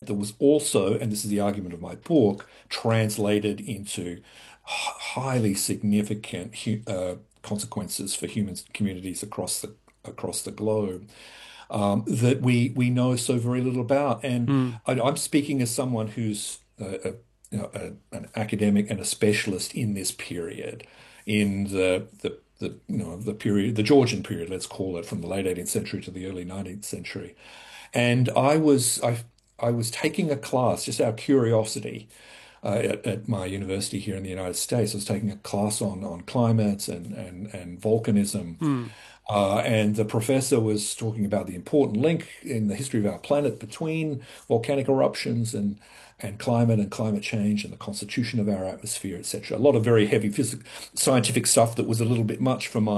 that was also, and this is the argument of my book, translated into highly significant consequences for human communities across the globe, that we know so very little about. And Mm. I'm speaking as someone who's an academic and a specialist in this period, in the period, the Georgian period, let's call it, from the late 18th century to the early 19th century. And I was taking a class just out of curiosity at my university here in the United States. I was taking a class on climate and volcanism. Mm. And the professor was talking about the important link in the history of our planet between volcanic eruptions and climate change and the constitution of our atmosphere, etc. A lot of very heavy scientific stuff that was a little bit much for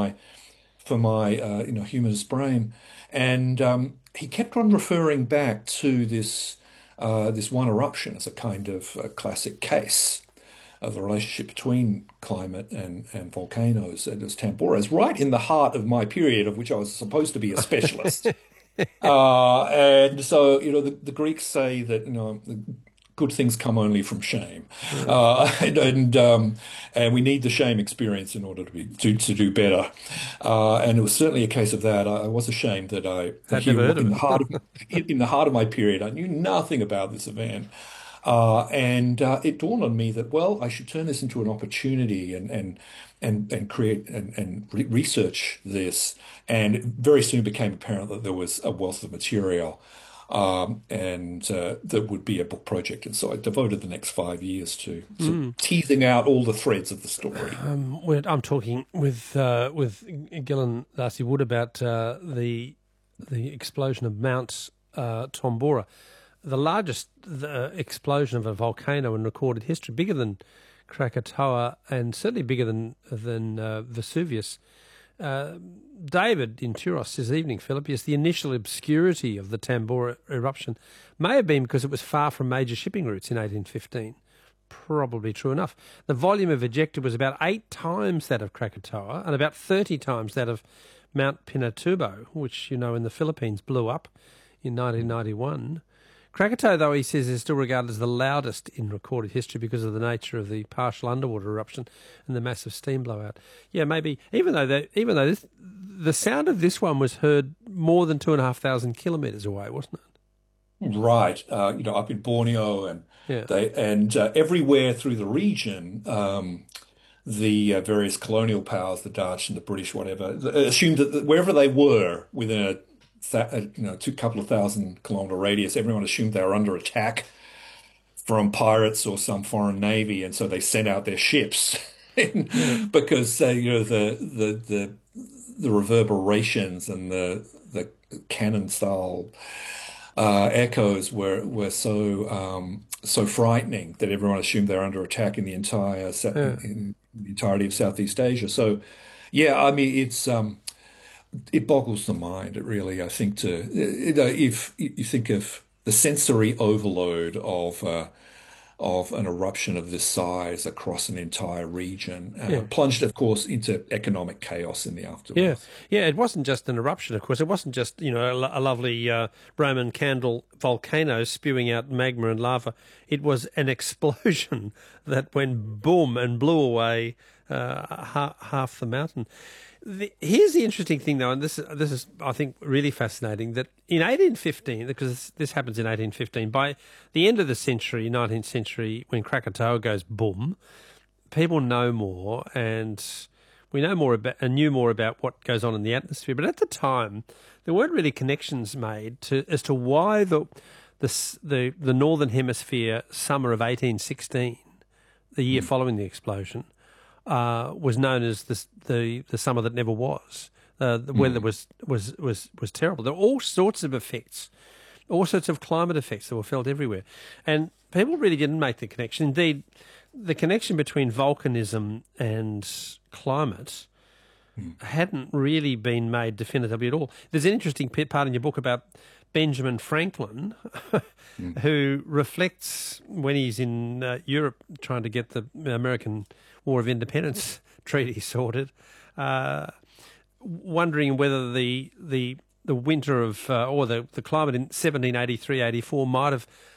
my humanist brain. And he kept on referring back to this one eruption as a kind of classic case of the relationship between climate and volcanoes. And it was Tambora, right in the heart of my period, of which I was supposed to be a specialist. And so, the Greeks say that, good things come only from shame, Mm. and we need the shame experience in order to do better. And it was certainly a case of that. I was ashamed that I'd never here heard of in the heart it. in the heart of my period, I knew nothing about this event. And it dawned on me that, well, I should turn this into an opportunity and create and re research this. And it very soon became apparent that there was a wealth of material, and that would be a book project. And so I devoted the next 5 years to Mm. teasing out all the threads of the story. I'm talking with Gillen Darcy Wood about the explosion of Mount Tombora, the largest explosion of a volcano in recorded history, bigger than Krakatoa and certainly bigger than Vesuvius. David in Turos says, "Evening, Philip. Yes, the initial obscurity of the Tambora eruption may have been because it was far from major shipping routes in 1815. Probably true enough. The volume of ejecta was about 8 times that of Krakatoa and about 30 times that of Mount Pinatubo, which, in the Philippines blew up in 1991. Krakatoa, though, he says, is still regarded as the loudest in recorded history because of the nature of the partial underwater eruption and the massive steam blowout. Yeah, maybe even though the sound of this one was heard more than 2,500 kilometres away, wasn't it? Right, up in Borneo and Yeah. everywhere through the region. The various colonial powers, the Dutch and the British, whatever, assumed that wherever they were within two couple of 1,000 kilometer radius, everyone assumed they were under attack from pirates or some foreign navy, and so they sent out their ships Yeah. because the reverberations and the cannon style echoes were so frightening that everyone assumed they were under attack in Yeah. in the entirety of Southeast Asia. So, yeah, I mean, it boggles the mind. It really, I think, if you think of the sensory overload of an eruption of this size across an entire region, Yeah. plunged, of course, into economic chaos in the Yeah, aftermath. yeah. It wasn't just an eruption, of course. It wasn't just a lovely Roman candle volcano spewing out magma and lava. It was an explosion that went boom and blew away half the mountain. Here's the interesting thing, though, and this is I think really fascinating. That in 1815, because this happens in 1815, by the end of the century, 19th century, when Krakatoa goes boom, people know more and we know more about and knew more about what goes on in the atmosphere. But at the time, there weren't really connections made as to why the northern hemisphere summer of 1816, the year following the explosion, was known as the summer that never was. The weather was terrible. There were all sorts of effects, all sorts of climate effects that were felt everywhere, and people really didn't make the connection. Indeed, the connection between volcanism and climate hadn't really been made definitively at all. There's an interesting part in your book about Benjamin Franklin, who reflects when he's in Europe trying to get the American War of Independence treaty sorted, wondering whether the winter of or the climate in 1783-84 might have